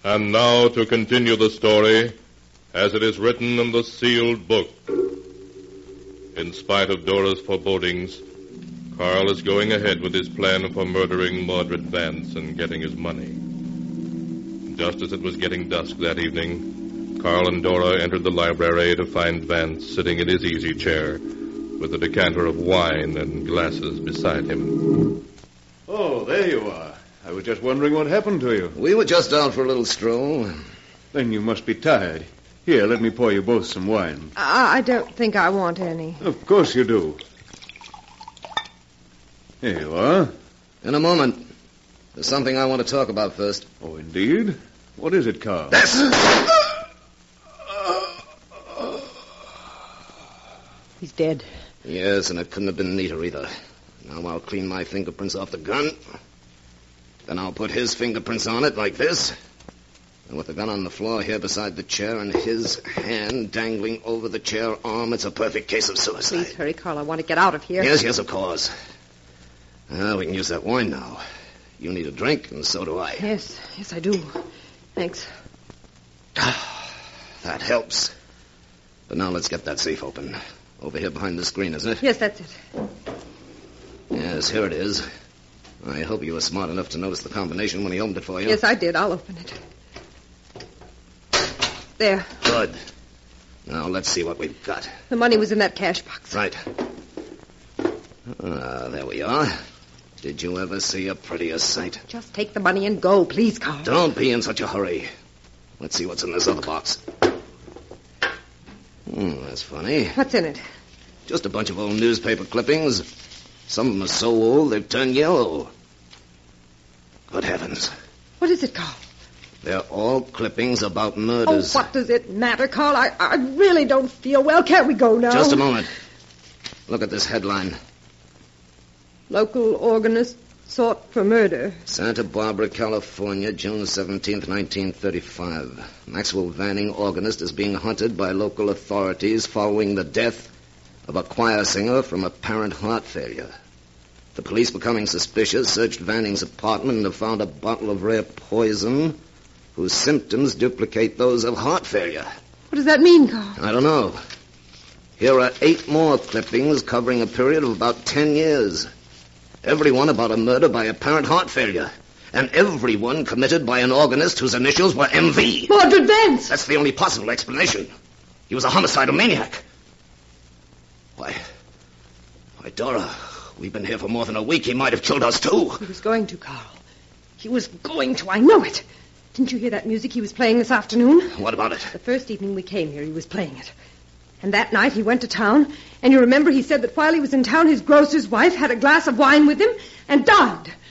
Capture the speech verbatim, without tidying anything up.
And now to continue the story as it is written in the sealed book. In spite of Dora's forebodings, Carl is going ahead with his plan for murdering Mordred Vance and getting his money. Just as it was getting dusk that evening, Carl and Dora entered the library to find Vance sitting in his easy chair with a decanter of wine and glasses beside him. Oh, there you are. I was just wondering what happened to you. We were just out for a little stroll. Then you must be tired. Here, let me pour you both some wine. I, I don't think I want any. Of course you do. Here you are. In a moment. There's something I want to talk about first. Oh, indeed? What is it, Carl? This! He's dead. Yes, and it couldn't have been neater either. Now I'll clean my fingerprints off the gun. Then I'll put his fingerprints on it like this. And with the gun on the floor here beside the chair and his hand dangling over the chair arm, it's a perfect case of suicide. Please hurry, Carl. I want to get out of here. Yes, yes, of course. Well, we can use that wine now. You need a drink, and so do I. Yes, yes, I do. Thanks. That helps. But now let's get that safe open. Over here behind the screen, isn't it? Yes, that's it. Yes, here it is. I hope you were smart enough to notice the combination when he opened it for you. Yes, I did. I'll open it. There. Good. Now, let's see what we've got. The money was in that cash box. Right. Ah, there we are. Did you ever see a prettier sight? Just take the money and go, please, Carl. Don't be in such a hurry. Let's see what's in this other box. Hmm, that's funny. What's in it? Just a bunch of old newspaper clippings. Some of them are so old they've turned yellow. Good heavens. What is it, Carl? They're all clippings about murders. Oh, what does it matter, Carl? I, I really don't feel well. Can't we go now? Just a moment. Look at this headline. Local organist sought for murder. Santa Barbara, California, June seventeenth, nineteen thirty-five. Maxwell Vanning, organist, is being hunted by local authorities following the death of a choir singer from apparent heart failure. The police, becoming suspicious, searched Vanning's apartment and have found a bottle of rare poison whose symptoms duplicate those of heart failure. What does that mean, Carl? I don't know. Here are eight more clippings covering a period of about ten years. Every one about a murder by apparent heart failure. And every one committed by an organist whose initials were M V. Mordred Vance! That's the only possible explanation. He was a homicidal maniac. Why, why, Dora, we've been here for more than a week. He might have killed us, too. He was going to, Carl. He was going to. I know it. Didn't you hear that music he was playing this afternoon? What about it? The first evening we came here, he was playing it. And that night he went to town, and you remember he said that while he was in town, his grocer's wife had a glass of wine with him and died.